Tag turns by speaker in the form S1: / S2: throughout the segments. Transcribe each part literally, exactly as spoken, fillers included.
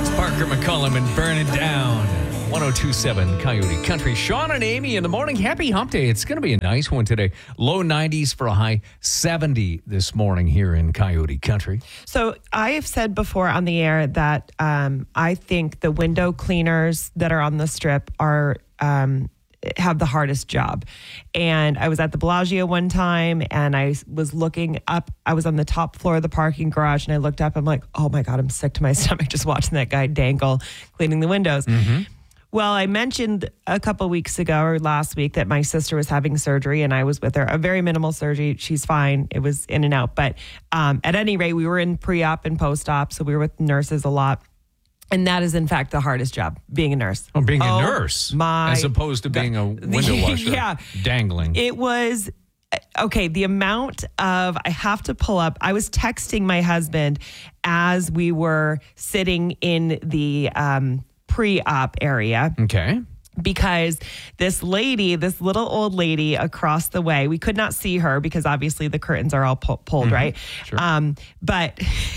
S1: It's Parker McCollum and Burn It Down. one oh two point seven Coyote Country. Sean and Amy in the morning. Happy hump day. It's going to be a nice one today. Low nineties for a high seventy this morning here in Coyote Country.
S2: So I have said before on the air that um, I think the window cleaners that are on the strip are um, have the hardest job. And I was at the Bellagio one time and I was looking up. I was on the top floor of the parking garage and I looked up. I'm like, oh my God, I'm sick to my stomach just watching that guy dangle cleaning the windows.
S1: Mm-hmm.
S2: Well, I mentioned a couple weeks ago or last week that my sister was having surgery and I was with her. A very minimal surgery. She's fine. It was in and out. But um, at any rate, we were in pre-op and post-op. So we were with nurses a lot. And that is, in fact, the hardest job, being a nurse.
S1: Oh, being
S2: oh,
S1: a nurse.
S2: My,
S1: as opposed to being a window washer.
S2: Yeah.
S1: Dangling.
S2: It was... Okay, the amount of, I have to pull up, I was texting my husband as we were sitting in the um, pre-op area.
S1: Okay.
S2: Because this lady, this little old lady across the way, we could not see her because obviously the curtains are all pu- pulled, mm-hmm. right?
S1: Sure.
S2: Um, but...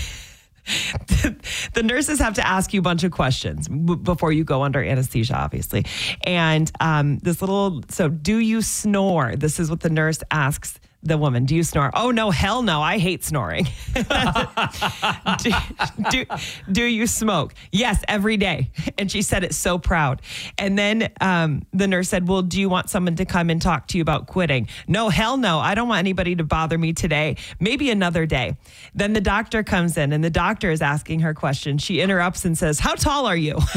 S2: the nurses have to ask you a bunch of questions b- before you go under anesthesia, obviously. And um, this little, so do you snore? This is what the nurse asks the woman. Do you snore? Oh, no, hell no. I hate snoring. do, do, do you smoke? Yes, every day. And she said it so proud. And then um, the nurse said, well, do you want someone to come and talk to you about quitting? No, hell no. I don't want anybody to bother me today. Maybe another day. Then the doctor comes in and the doctor is asking her questions. She interrupts and says, how tall are you?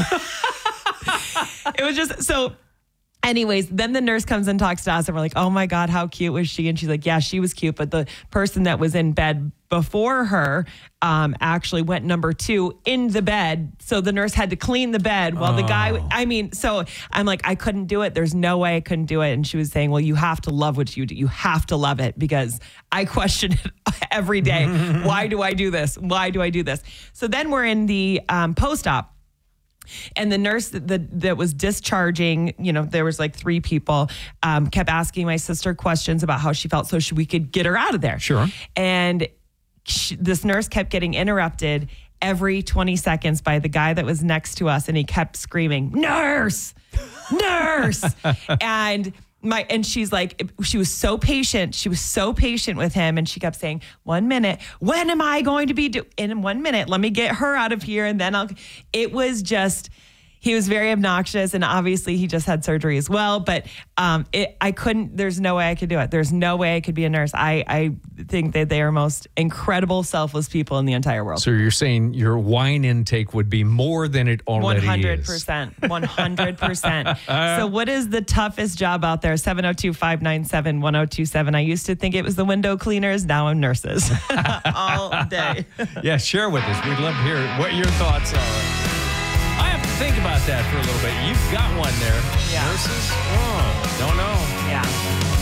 S2: It was just so... Anyways, then the nurse comes and talks to us and we're like, oh my God, how cute was she? And she's like, yeah, she was cute. But the person that was in bed before her um, actually went number two in the bed. So the nurse had to clean the bed while
S1: oh.
S2: the guy, I mean, so I'm like, I couldn't do it. There's no way I couldn't do it. And she was saying, well, you have to love what you do. You have to love it because I question it every day. Why do I do this? Why do I do this? So then we're in the um, post-op. And the nurse that, that, that was discharging, you know, there was like three people, um, kept asking my sister questions about how she felt so she, we could get her out of there.
S1: Sure.
S2: And she, this nurse kept getting interrupted every twenty seconds by the guy that was next to us. And he kept screaming, nurse, nurse. and my and she's like, she was so patient. She was so patient with him. And she kept saying, one minute, when am I going to be do in one minute? Let me get her out of here. And then I'll, it was just, he was very obnoxious. And obviously he just had surgery as well. But um, it, I couldn't, there's no way I could do it. There's no way I could be a nurse. I, I think that they are most incredible, selfless people in the entire world.
S1: So you're saying your wine intake would be more than it already
S2: one hundred percent,
S1: is.
S2: one hundred percent. So what is the toughest job out there? seven oh two, five nine seven, one oh two seven. I used to think it was the window cleaners. Now I'm nurses all day.
S1: Yeah, share with us. We'd love to hear what your thoughts are. I have to think about that for a little bit. You've got one there.
S2: Yeah.
S1: Nurses? Oh, don't know.
S2: Yeah.